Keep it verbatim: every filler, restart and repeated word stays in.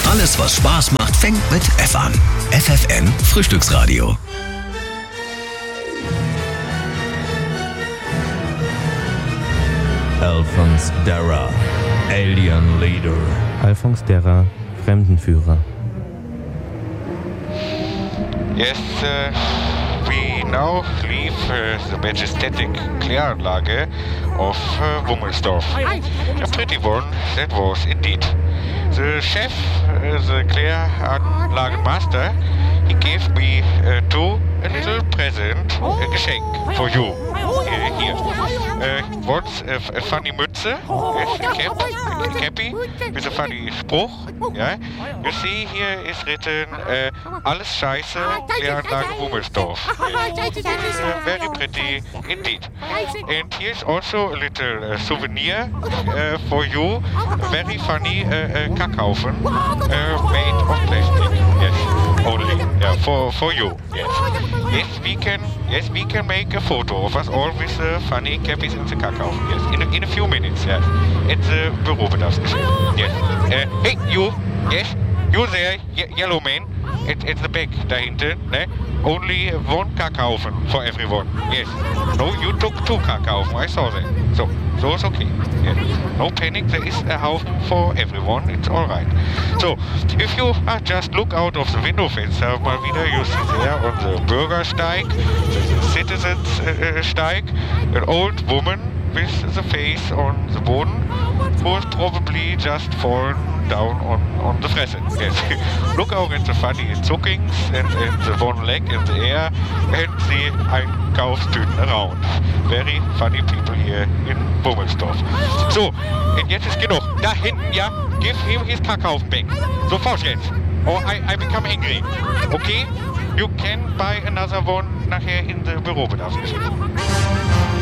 Alles, was Spaß macht, fängt mit F an. F F N Frühstücksradio. Alphonse Darra, Alien Leader. Alphonse Darra, Fremdenführer. Yes, uh, we now leave uh, the majestic Kläranlage of uh, Wummelsdorf. A pretty one that was indeed. The chef, uh, the Kläranlagenmaster, he gave me uh, too a little present, a Geschenk for you. Here, here. Uh, what's a, a funny Mütze? Yes, a cap, a cappy with a funny Spruch. Yeah. You see here is written uh, Alles Scheiße, Kläranlage Wummelsdorf. Yes. Uh, very pretty indeed. And here's also a little uh, souvenir uh, for you. Very funny uh, uh, Kackhaufen uh, made of plastic. Yes, only. Yeah, for for you. Yes. Yes, we can. Yes, we can make a photo of us all with uh, funny cappies in the Kackhaufen. Yes, in a, in a few minutes. Yes, at the Bürobedarfsgeschäft. Yes. Uh, hey, you. Yes, you there, ye- yellow man. At, at the back, dahinter. Ne? Only one Kackhaufen for everyone. Yes. No, you took two Kackhaufen. I saw that. So, so it's okay. Yes. No panic. There is a Haufen for everyone. It's all right. So, if you uh, just look out of the window fenster, mal wieder, you see there on the Bürgersteig, the citizens uh, steig, an old woman with the face on the Boden, who has probably just fallen down on, on the Fresse. Yes. Look out at the funny zuckings and, and the one leg in the air and the Einkaufstüten around. Very funny people here in Wummelsdorf. So, und jetzt ist genug. Da hinten, ja, give him his Kackhaufen back. Sofort jetzt. Or I, I become angry. Okay? You can buy another one nachher in the Bürobedarfsgeschäft.